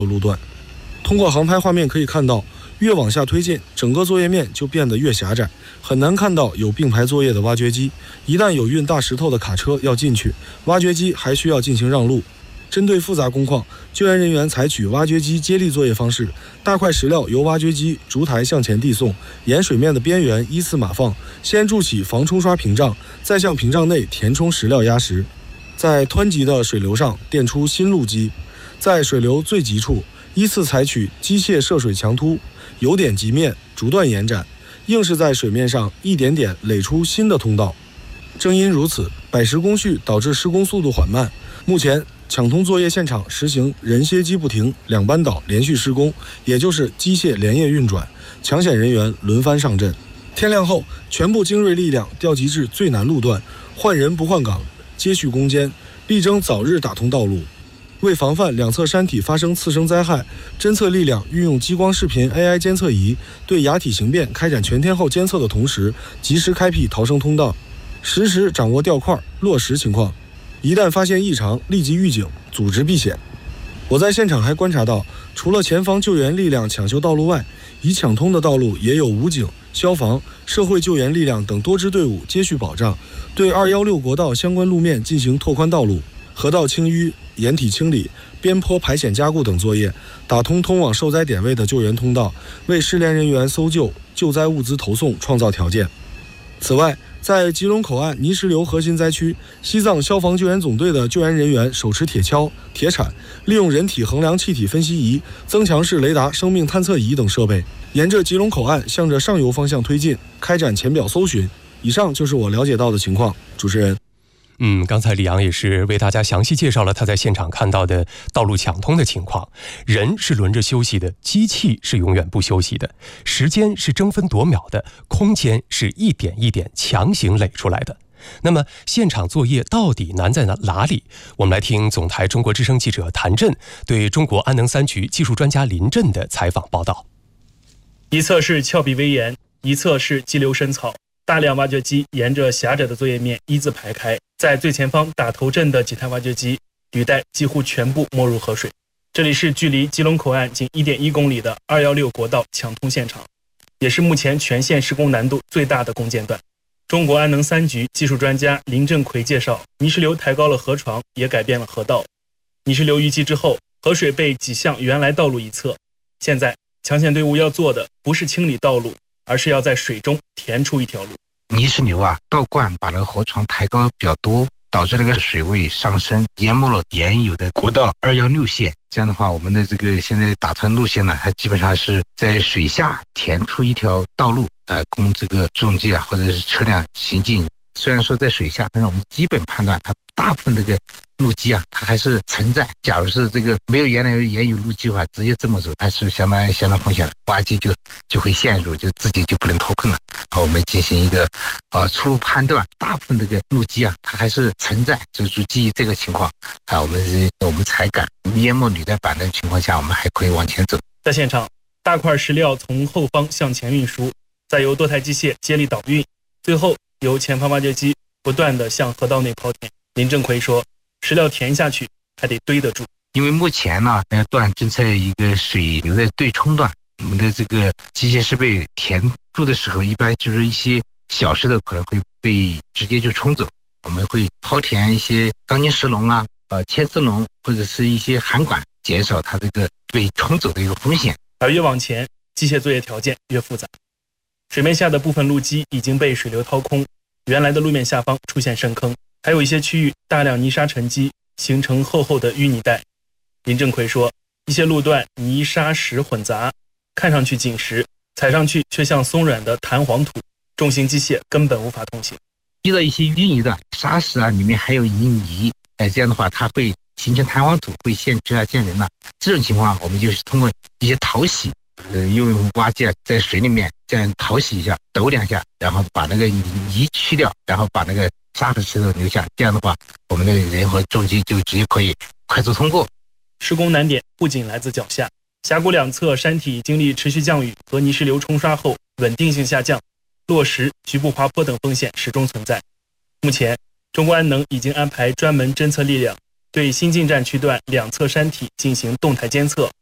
路段。通过航拍画面可以看到，越往下推进，整个作业面就变得越狭窄，很难看到有并排作业的挖掘机。一旦有运大石头的卡车要进去，挖掘机还需要进行让路。针对复杂工况，救援人员采取挖掘机接力作业方式，大块石料由挖掘机逐台向前递送，沿水面的边缘依次码放，先筑起防冲刷屏障，再向屏障内填充石料压实，在湍急的水流上垫出新路基，在水流最急处依次采取机械涉水墙突、由点及面，逐段延展，硬是在水面上一点点垒出新的通道。正因如此，摆石工序导致施工速度缓慢。目前抢通作业现场实行人歇机不停、两班倒连续施工，也就是机械连夜运转，抢险人员轮番上阵。天亮后，全部精锐力量调集至最难路段，换人不换岗，接续攻坚，力争早日打通道路。为防范两侧山体发生次生灾害，侦测力量运用激光视频 AI 监测仪对崖体形变开展全天候监测的同时，及时开辟逃生通道，实时掌握掉块落石情况，一旦发现异常，立即预警，组织避险。我在现场还观察到，除了前方救援力量抢修道路外，已抢通的道路也有武警、消防、社会救援力量等多支队伍接续保障，对216国道相关路面进行拓宽道路、河道清淤、掩体清理、边坡排险加固等作业，打通通往受灾点位的救援通道，为失联人员搜救、救灾物资投送创造条件。此外，在吉隆口岸泥石流核心灾区，西藏消防救援总队的救援人员手持铁锹、铁铲，利用人体衡量气体分析仪、增强式雷达生命探测仪等设备，沿着吉隆口岸向着上游方向推进，开展前表搜寻。以上就是我了解到的情况。主持人。 刚才李阳也是为大家详细介绍了他在现场看到的道路抢通的情况。人是轮着休息的，机器是永远不休息的，时间是争分夺秒的，空间是一点一点强行垒出来的。那么现场作业到底难在哪里？我们来听总台中国之声记者谭震对中国安能3局技术专家林震的采访报道。 一侧是峭壁危岩，一侧是激流深草，大量挖掘机沿着狭窄的作业面一字排开，在最前方打头阵的几台挖掘机履带几乎全部没入河水。这里是距离基隆口岸仅 1.1 公里的216国道抢通现场，也是目前全线施工难度最大的攻坚段。中国安能3局技术专家林振奎介绍，泥石流抬高了河床，也改变了河道。泥石流淤积之后，河水被挤向原来道路一侧，现在抢险队伍要做的不是清理道路，而是要在水中填出一条路。 泥石流倒灌把那个河床抬高比较多，导致那个水位上升，淹没了原有的国道216线。这样的话，我们的这个现在打通路线呢，它基本上是在水下填出一条道路，供这个重机或者是车辆行进。虽然说在水下，但是我们基本判断它大部分这个路基它还是存在。假如是这个没有原有路基的话，直接这么走，它是相当风险的，挖机就会陷入，就自己就不能脱困了。我们进行一个初步判断，大部分这个路基它还是存在，就是基于这个情况我们才敢淹没履带板的情况下，我们还可以往前走。 在现场，大块石料从后方向前运输，再由多台机械接力导运，最后由前方挖掘机不断地向河道内抛填。林振奎说，石料填下去还得堆得住， 因为目前呢，段正在一个水流的对冲段，我们的这个机械设备填住的时候，一般就是一些小石头可能会被直接就冲走，我们会抛填一些钢筋石笼铅丝笼或者是一些涵管，减少它这个被冲走的一个风险。 而越往前，机械作业条件越复杂。水面下的部分路基已经被水流掏空，原来的路面下方出现深坑，还有一些区域大量泥沙沉积，形成厚厚的淤泥带。林振奎说，一些路段泥沙石混杂，看上去紧实，踩上去却像松软的弹簧土，重型机械根本无法通行。 遇到一些淤泥的沙石里面还有泥，这样的话它会形成弹簧土，会陷车陷人这种情况，我们就是通过一些淘洗，用挖机在水里面这样淘洗一下，抖两下，然后把那个泥去掉，然后把那个沙和石头留下。这样的话，我们的人和重机就直接可以快速通过。 施工难点不仅来自脚下，峡谷两侧山体经历持续降雨和泥石流冲刷后稳定性下降，落石、局部滑坡等风险始终存在。目前，中国安能已经安排专门侦测力量，对新进站区段两侧山体进行动态监测，